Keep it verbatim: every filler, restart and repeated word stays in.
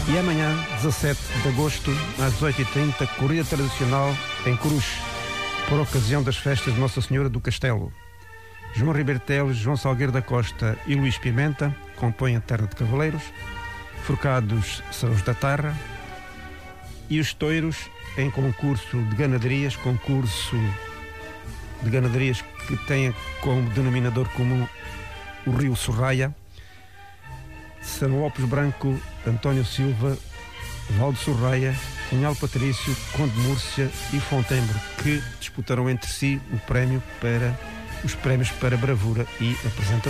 E amanhã, dezassete de agosto, às dezoito e trinta, corrida tradicional em Cruz, por ocasião das festas de Nossa Senhora do Castelo. João Ribeiro Teles, João Salgueiro da Costa e Luís Pimenta compõem a terna de cavaleiros. Forcados são os da Tarra. E os touros em concurso de ganaderias, concurso de ganaderias que tem como denominador comum o Rio Sorraia. São Lopes Branco, António Silva, Valdo Sorraia, Cunhal Patrício, Conde Múrcia e Fontembre, que disputarão entre si o prémio para, os prémios para bravura e apresentação.